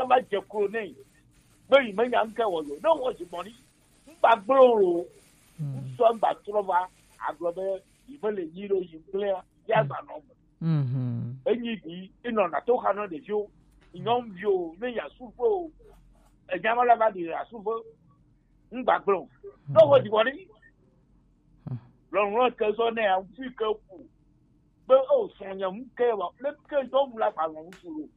va je connais ben me nyanke wo yo no wo jiboni mba gboro so mba trova aglobe ibele yiro yimple ya ba no enyi bi ino na to ha no de jo inyom bio me ya sufo enyamala ba di ya sufo mba gboro no wo jiboni lo ke so ne an fi ke ku be o so nyam ke wa le ke do mu la pa no suru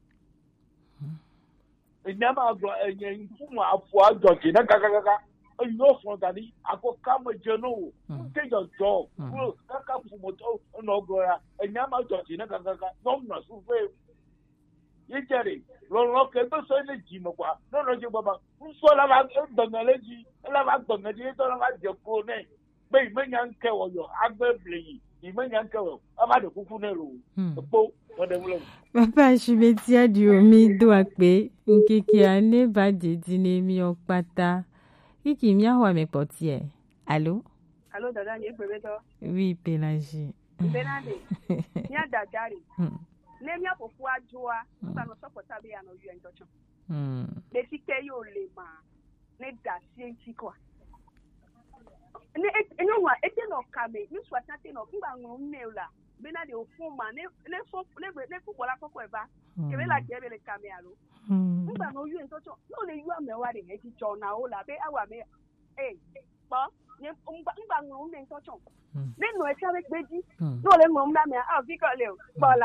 enyama glo enyi fumu afu ajoji na kakaka yo so dani ako kama jeno ke jo kaka fumu to no gora enyama joji na kakaka no na su fe yejere lo ke to so le ji mo kwa no je baba so la ba gbangaleji la ba gbangaji to la ba je ko ne be me nyan ke wo yo agbe bleyi me nyan ke wo aba de kuku ne ro po Papa Shimetia Diomi Douakpe, Nkiki ane ba dedine mi okpata. Kiki mi ahwa me potie. Allô? Allô, dada, ni bebeto? Oui, Pélagie. Benade. Nya dadari. Ne mi apofu ajoa, ba no sopota be ya no yu entocho. Le sike yo le ma. Ne da sienti kwa. Ne enyo wa ete no kame, ni swatate no ngba ngun neula. Benade ofuma ne fu bola koko eba. Kebe la kebe le kame alo. Ngba no yu entocho. No le yu amewa de eti chona o la be awa me. Bo ne ngba ngun ne entocho. Ne no e chabe gbeji. No le ngum na me vi ko le bola.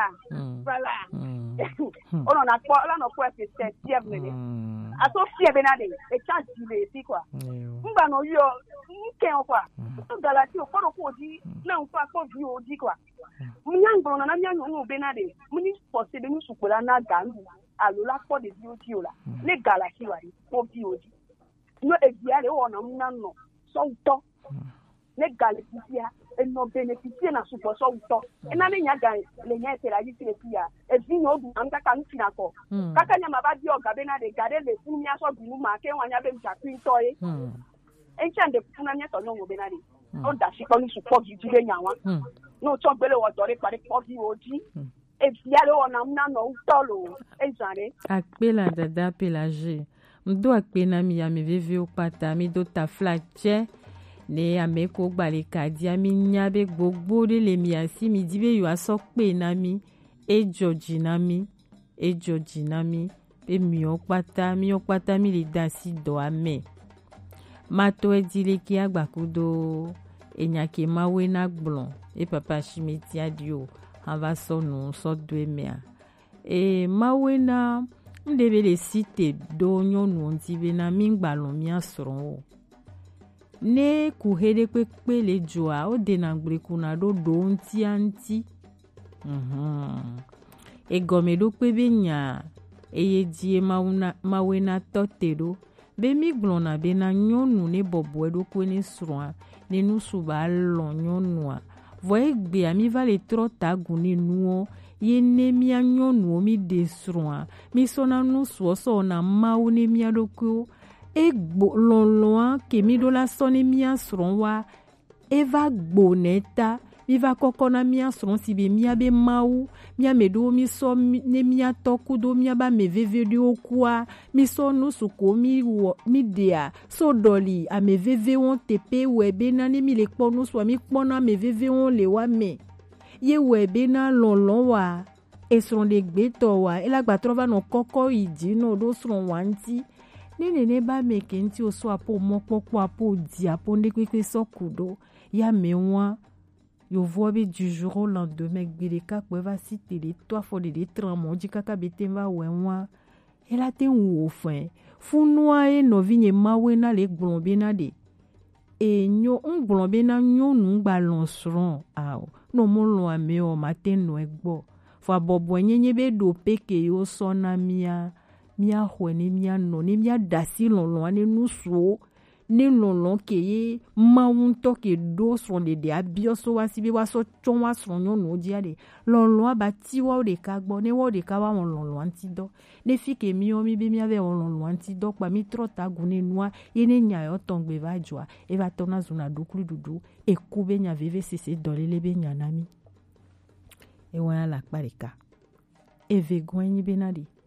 Ono na po la no po e se tie vele. Aso fie benade e chance le ti kwa. Ngba no yu nke kwa. To galati o ko di na nfa ko vi o di kwa. Munyangbo na nyanyo no benade. Muni possible ni sukola na gandu. Alola po de di o ti ola. Le galati wari po vi o di. No e biare o na munano. So to. Le galati no beneficie na supo so uto ena ne nyaga le nya etera yi tire pia e vi no du anta kan fina ko kaka nya maba di oga be na de gade le funu nya so bi ma ke wanya be mta kwin toy enchande funu nya to no be na de o da shi ko ni supo gi jire nya wa no to gbele wo dore pare po gi oji e bia le ona na no uto lo e jare akpela dada Pélagie mdo akpena mi ya me veve o pata mi do ta flache ne ameko gbaleka di ami nyabe gbogbo de le mi asi mi dibe yo asokpe na mi ejoji na mi be mi okpata mi le dasi do ame mato edile ki agbakudo enyake mawe na gblon e Papa Shimetia Dio ava sonu so do emea mawe na ndebe le site do nyonu ndibe na mi gbalon mi asron o ne kuhede kpekpe le joa o de na gbreku na do nti egome do kpebe nya eye die mawe na tote do be mi glona be na nyonu ne bobo do ko ne sroa ne nusu ba lo nyonu a voye gbe ami va le trota gune nuo ye ne mi nyonu mi de sroa mi sona nusu so na mawu ne mi adoko egbo lonloa ke mi do la sone mia sron wa eva gbo neta mi va kokona mia sron si be mia be mau mia me do mi so ne mia toku do mia ba me veve de okua mi so no suko mi dea so doli a me veve won tepe webe na ne mi le kpo no so mi kpo na me veve won le wa me ye webe na lonlon wa e sron de gbe to wa e la gba trova no koko idi no do sron wanti ne ba meke nti o so apo mokpokpo apo di apo ndekwe sokudo ya mewa yo voix du jour au lendemain gbeleka kwe va citer les 3 fois de tramo di kaka betemba wenwa ela te wo fin funwa e no vinye mawe na le glombe na de e nyo nglombe na nyo nu gba lonsron aw no mo lo ame o matin no egbo fo bobo nyenye be do peke yo so na mia hwene mia no ne mia dasi lonlon ne nusuo ne lonlon ke ye maunto ke do son de abioso wasibe waso chonwa sonyo no diade lonlon abati wa de kagbo ne wa de kawa lonlon antido ne fike mi o mi be mi ave lonlon antido pa mi trota gune noa yene nya yo tongbe va joa e va tona zuna duklu dudu e kube nya veve sese dolele be nya nami e wa la parika e vegwen benadi